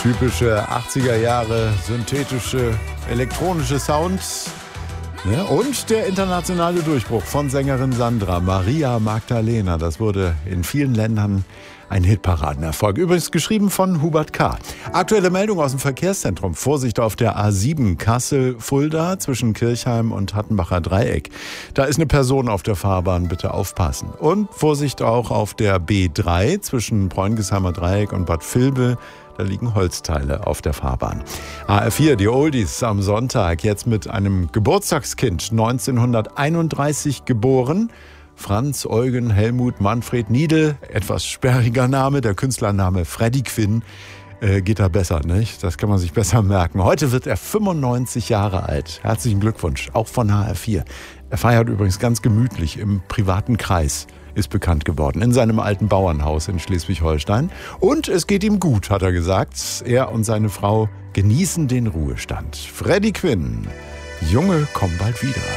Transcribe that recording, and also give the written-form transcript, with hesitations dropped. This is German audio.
Typische 80er Jahre synthetische elektronische Sounds. Ja, und der internationale Durchbruch von Sängerin Sandra Maria Magdalena. Das wurde in vielen Ländern ein Hitparadenerfolg. Übrigens geschrieben von Hubert K. Aktuelle Meldung aus dem Verkehrszentrum. Vorsicht auf der A7 Kassel-Fulda zwischen Kirchheim und Hattenbacher Dreieck. Da ist eine Person auf der Fahrbahn, bitte aufpassen. Und Vorsicht auch auf der B3 zwischen Bräungesheimer Dreieck und Bad Vilbel. Da liegen Holzteile auf der Fahrbahn. HR4, die Oldies am Sonntag, jetzt mit einem Geburtstagskind, 1931 geboren. Franz Eugen Helmut Manfred Niedel, etwas sperriger Name, der Künstlername Freddy Quinn. Geht da besser, nicht? Das kann man sich besser merken. Heute wird er 95 Jahre alt. Herzlichen Glückwunsch, auch von HR4. Er feiert übrigens ganz gemütlich im privaten Kreis, ist bekannt geworden, in seinem alten Bauernhaus in Schleswig-Holstein. Und es geht ihm gut, hat er gesagt. Er und seine Frau genießen den Ruhestand. Freddy Quinn, Junge, komm bald wieder.